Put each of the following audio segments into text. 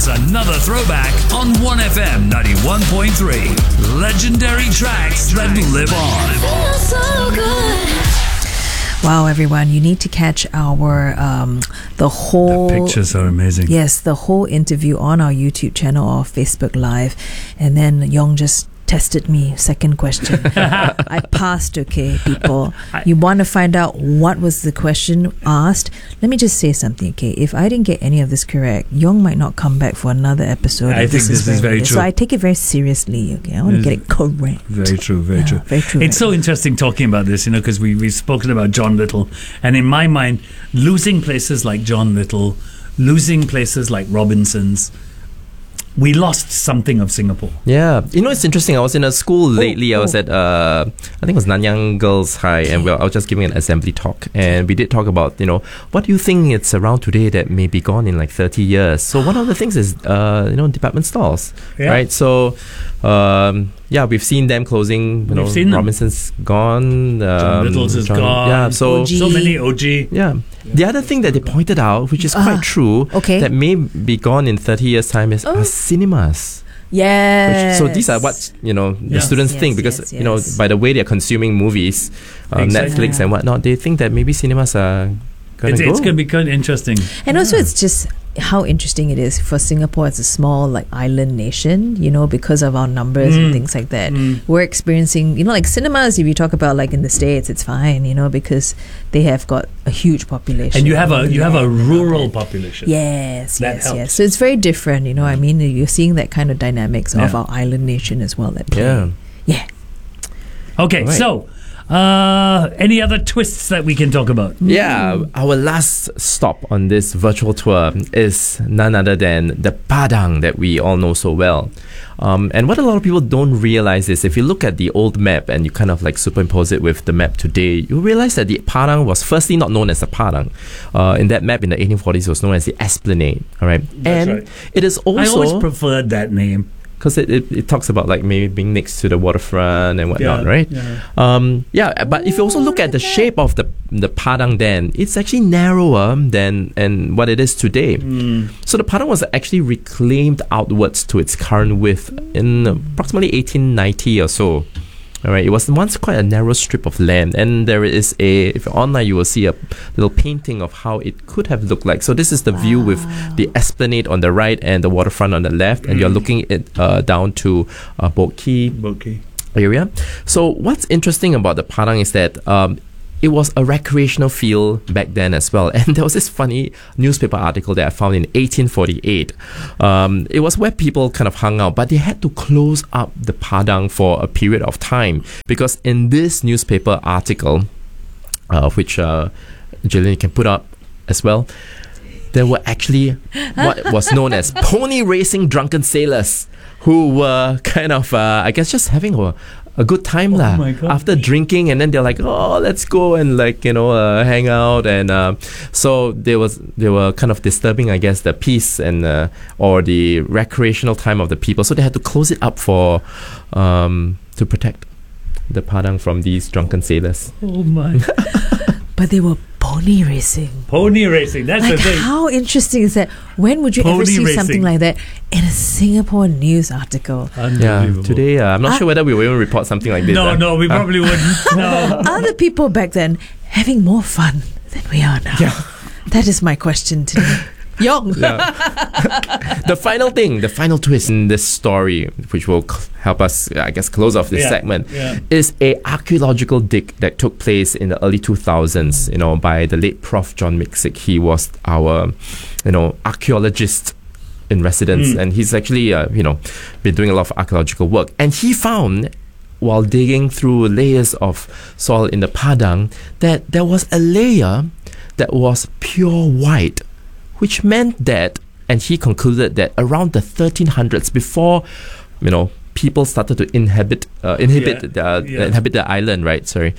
It's another throwback on 1FM 91.3. Legendary tracks that live on. Feels so good. Wow, everyone, you need to catch our the whole The pictures are amazing. Yes, the whole interview on our YouTube channel or Facebook Live. And then Yong just tested me. Second question. I passed, okay, people. You want to find out what was the question asked? Let me just say something, okay? If I didn't get any of this correct, Yong might not come back for another episode. I think this is very true. So I take it very seriously, okay? I want to get it correct. Very true, very true. Very true. It's so interesting talking about this, because we've spoken about John Little. And in my mind, losing places like John Little, losing places like Robinson's, we lost something of Singapore. Yeah. It's interesting. I was in a school lately. I was at, I think it was Nanyang Girls High, and I was just giving an assembly talk. And we did talk about, what do you think it's around today that may be gone in like 30 years? So one of the things is, department stores, right? So, we've seen them closing. We've seen them. Robinson's gone. John Little's is gone. Yeah, so many OG. Yeah. The other thing that they pointed out, which is quite true, that may be gone in 30 years' time is cinemas. Yes. So these are what the students think, because by the way they're consuming movies, Netflix and whatnot, they think that maybe cinemas are going to go. It's going to be kind of interesting. And also, it's just how interesting it is for Singapore as a small island nation, because of our numbers and things like that. We're experiencing, like cinemas, if you talk about in the States, it's fine, because they have got a huge population. And you have a rural population. Yes. Helps. So it's very different, you're seeing that kind of dynamics of our island nation as well at play. Yeah. Okay, right. So any other twists that we can talk about? Yeah, our last stop on this virtual tour is none other than the Padang that we all know so well. And what a lot of people don't realize is if you look at the old map and you kind of superimpose it with the map today, you realize that the Padang was firstly not known as the Padang. In that map in the 1840s, it was known as the Esplanade. All right, That's right. It is also, I always preferred that name. because it talks about maybe being next to the waterfront and whatnot, right? Yeah. But if you also look at the shape of the Padang then, it's actually narrower than what it is today. So the Padang was actually reclaimed outwards to its current width in approximately 1890 or so. All right, it was once quite a narrow strip of land, and there is if you're online, you will see a little painting of how it could have looked like. So this is the view with the Esplanade on the right and the waterfront on the left, and you're looking down to Boat Quay area. So what's interesting about the Padang is that it was a recreational field back then as well. And there was this funny newspaper article that I found in 1848. It was where people kind of hung out, but they had to close up the Padang for a period of time, because in this newspaper article, which Jillian, you can put up as well, there were actually what was known as pony racing drunken sailors who were kind of, I guess, just having a good time after drinking, and then they're like, oh, let's go and hang out, and so they were kind of disturbing, I guess, the peace and or the recreational time of the people. So they had to close it up for to protect the Padang from these drunken sailors. Oh my! But they were pony racing. Pony racing. That's the thing. How interesting is that? When would you ever see racing. something like that in a Singapore news article? Yeah, today I'm not sure whether we will even report something like this. No, we probably wouldn't. No. Are the people back then having more fun than we are now? Yeah. That is my question today. Yong. The final twist in this story, which will help us, I guess, close off this segment, is a archaeological dig that took place in the early 2000s, by the late Prof. John Mixick. He was our, archaeologist in residence, and he's actually, been doing a lot of archaeological work. And he found, while digging through layers of soil in the Padang, that there was a layer that was pure white, which meant that, and he concluded that around the 1300s, before, people started to inhabit the island, right? Sorry,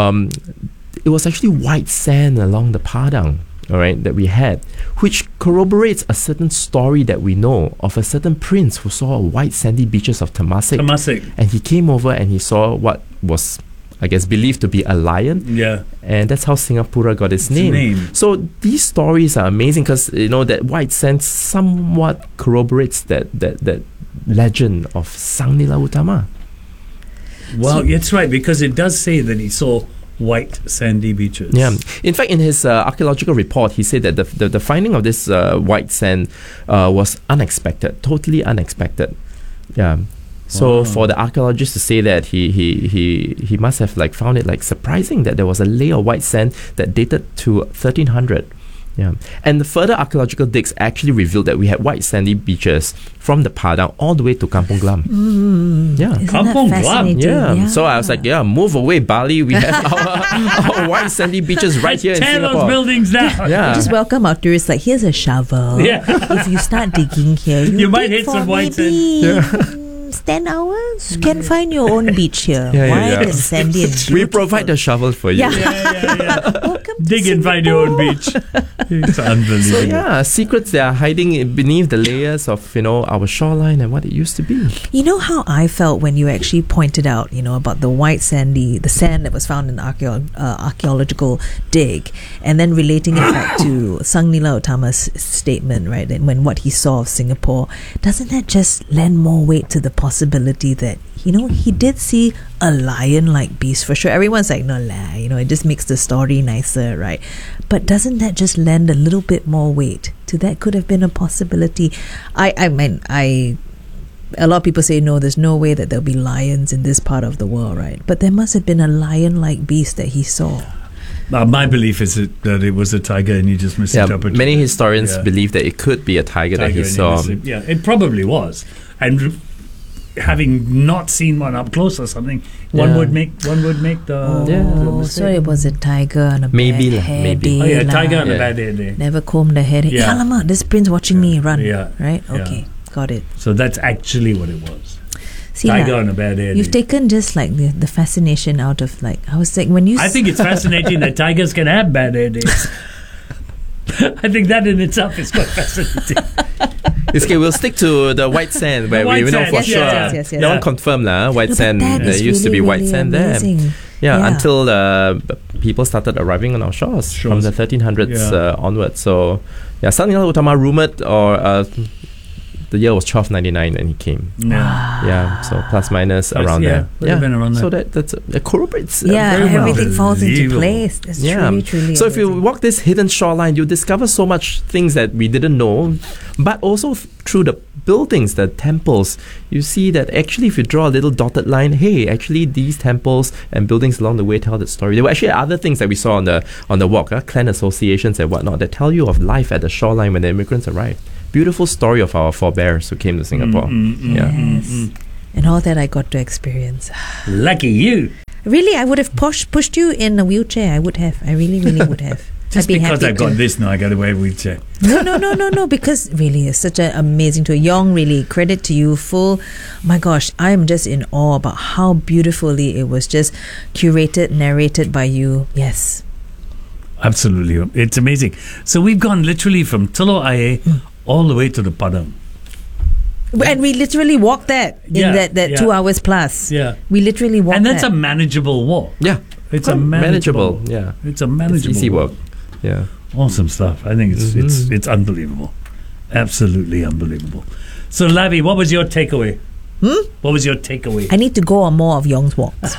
it was actually white sand along the Padang, all right, that we had, which corroborates a certain story that we know of a certain prince who saw white sandy beaches of Temasek. Temasek. And he came over and he saw what was, I guess, believed to be a lion. Yeah. And that's how Singapura got its name. So these stories are amazing because, that white sand somewhat corroborates that legend of Sang Nila Utama. Well, it's right, because it does say that he saw white sandy beaches. Yeah. In fact, in his archaeological report, he said that the finding of this white sand was unexpected, totally unexpected. Yeah. So Wow. for the archaeologist to say that, he must have found it surprising that there was a layer of white sand that dated to 1300. Yeah. And the further archaeological digs actually revealed that we had white sandy beaches from the Padang all the way to Kampong Glam. Yeah. Isn't Kampong that Glam? fascinating? Yeah. So I was like, move away, Bali. We have our white sandy beaches right here in Tear those Singapore. buildings down. Yeah. Just welcome our tourists. Here's a shovel. Yeah. If you start digging here, You might dig hit for some white maybe 10 hours. Can find your own beach here. White and sandy and beautiful. We provide the shovel for you. Yeah. Welcome to Dig and find your own Singapore. beach. It's unbelievable. So secrets that are hiding beneath the layers of our shoreline and what it used to be. You know how I felt when you actually pointed out, about the white the sand that was found in archaeological dig, and then relating it back to Sang Nila Utama's statement, right? And when what he saw of Singapore, doesn't that just lend more weight to the possibility that he did see a lion-like beast for sure? Everyone's like, no lah, it just makes the story nicer, right? But doesn't that just lend a little bit more weight to that could have been a possibility? I mean, a lot of people say, no, there's no way that there'll be lions in this part of the world, right? But there must have been a lion-like beast that he saw. My belief is that it was a tiger and he just misinterpreted. Many historians Yeah. believe that it could be a tiger that he and saw. Yeah, it probably was. And having not seen one up close or something, one Yeah. would make the Yeah. the Oh, mistake. so it was a tiger on a Maybe bad lah, hair maybe. day Oh yeah, lah. tiger on Yeah. a bad day. Never combed the hair. Yeah. Alamak, this prince watching me run. Yeah. Right? Yeah. Okay, got it. So that's actually what it was. See, Tiger lah, on a bad day. you've taken just the fascination out of I was like, when you I think it's fascinating that tigers can have bad hair days. I think that in itself is quite fascinating. Okay, we'll stick to the white sand where white we know sand, for yes, sure. yes. No one confirmed white No, but sand. that There is used to be really, white really sand amazing. there. Yeah, until people started arriving on our shores from the 1300s onwards. So, Sang Nila Utama rumored, or the year was 1299 when he came. Yeah. So plus minus around there. would have been around So there. that corroborates. Yeah, very well. everything falls into Unbelievable. place. That's truly So if you amazing. walk this hidden shoreline, you discover so much things that we didn't know, but also through the buildings, the temples, you see that actually if you draw a little dotted line, hey, actually these temples and buildings along the way tell the story. There were actually other things that we saw on the walk, clan associations and whatnot, that tell you of life at the shoreline when the immigrants arrived. Beautiful story of our forebears who came to Singapore. Yes. And all that I got to experience. Lucky you. Really, I would have pushed you in a wheelchair. I would have. I really, really would have. Just I'd be because happy I got to. this now, I got to wear a wheelchair. No, because really, it's such an amazing tour. Yong, really, credit to you. My gosh, I'm just in awe about how beautifully it was just curated, narrated by you. Yes. Absolutely. It's amazing. So we've gone literally from Telok Ayer all the way to the Padang. And we literally walked that in Yeah, that 2 hours plus. Yeah. We literally walked And that's that. a manageable walk. Yeah. It's Quite a manageable. Yeah. It's a manageable It's easy work. Yeah. Awesome stuff. I think it's unbelievable. Absolutely unbelievable. So Lavi, what was your takeaway? What was your takeaway? I need to go on more of Yong's walks.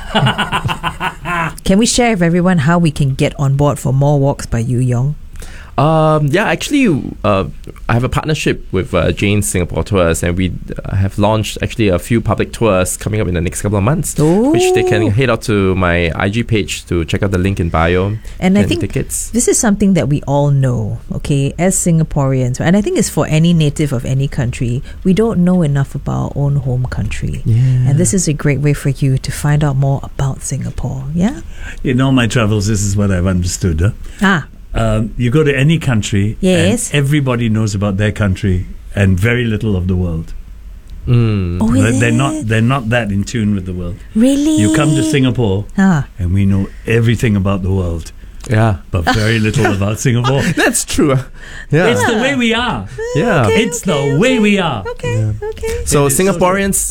Can we share with everyone how we can get on board for more walks by you, Yong? Actually, I have a partnership with Jane Singapore Tours, and we have launched actually a few public tours coming up in the next couple of months, which they can head out to my IG page to check out the link in bio And I think tickets. this is something that we all know, okay, as Singaporeans, and I think it's for any native of any country, we don't know enough about our own home country. Yeah. And this is a great way for you to find out more about Singapore, yeah? In all my travels, this is what I've understood. You go to any country, Yes. and everybody knows about their country and very little of the world. Oh, is They're not that in tune with the world. Really? You come to Singapore, and we know everything about the world, Yeah. but very little about Singapore. That's true. Yeah. It's the way we are. Yeah. It's the way we are. Okay. So It is so Singaporeans,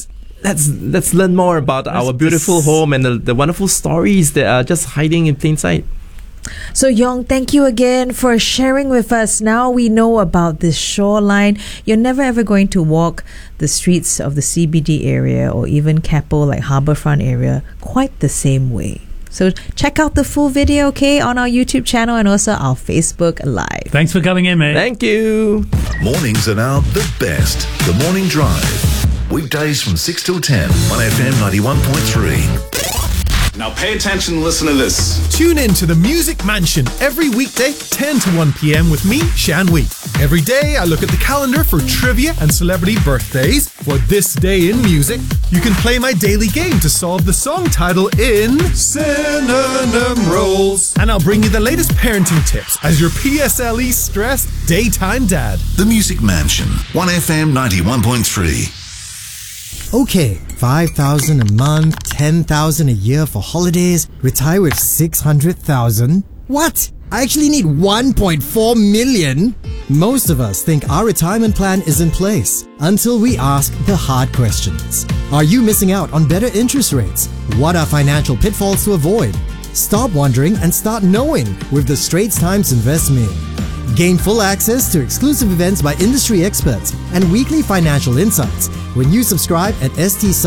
let's learn more about our beautiful home and the wonderful stories that are just hiding in plain sight. So Yong, thank you again for sharing with us. Now we know about this shoreline. You're never ever going to walk the streets of the CBD area or even Keppel, like Harbourfront area, quite the same way. So check out the full video, okay, on our YouTube channel and also our Facebook Live. Thanks for coming in, mate. Thank you. Mornings are now the best. The Morning Drive. Weekdays from 6 till 10 on FM 91.3. Now pay attention and listen to this. Tune in to the Music Mansion every weekday, 10 to 1 p.m. with me, Shan Wee. Every day, I look at the calendar for trivia and celebrity birthdays. For this day in music, you can play my daily game to solve the song title in Synonym Rolls. And I'll bring you the latest parenting tips as your PSLE stressed daytime dad. The Music Mansion, 1FM 91.3. Okay, 5,000 a month, 10,000 a year for holidays, retire with 600,000. What? I actually need 1.4 million? Most of us think our retirement plan is in place until we ask the hard questions. Are you missing out on better interest rates? What are financial pitfalls to avoid? Stop wondering and start knowing with the Straits Times Invest Me. Gain full access to exclusive events by industry experts and weekly financial insights when you subscribe at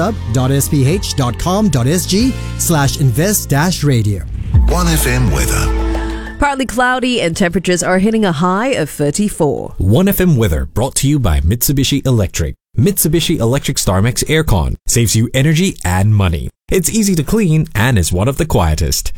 stsub.sph.com.sg/invest-radio. 1FM weather. Partly cloudy and temperatures are hitting a high of 34. 1FM weather brought to you by Mitsubishi Electric. Mitsubishi Electric StarMax Aircon saves you energy and money. It's easy to clean and is one of the quietest.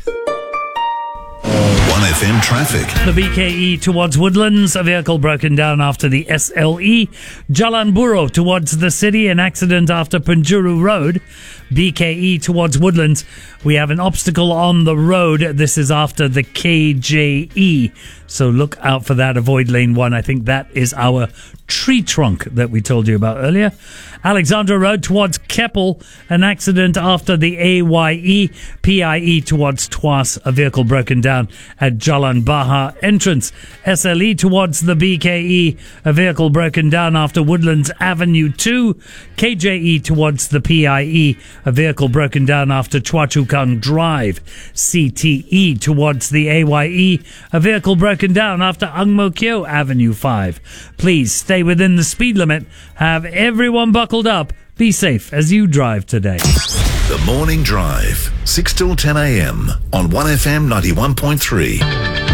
1FM traffic. The BKE towards Woodlands, a vehicle broken down after the SLE. Jalan Buroh towards the city, an accident after Penjuru Road. BKE towards Woodlands, we have an obstacle on the road. This is after the KJE. So look out for that. Avoid lane 1. I think that is our tree trunk that we told you about earlier. Alexandra Road towards Keppel, an accident after the AYE. PIE towards Tuas, a vehicle broken down at Jalan Bahar entrance. SLE towards the BKE, a vehicle broken down after Woodlands Avenue 2. KJE towards the PIE, a vehicle broken down after Chua Chu Kang Drive. CTE towards the AYE, a vehicle broken down after Ang Mo Kio Avenue 5. Please stay within the speed limit. Have everyone buckled up. Be safe as you drive today. The Morning Drive, 6 till 10 a.m. on 1FM 91.3.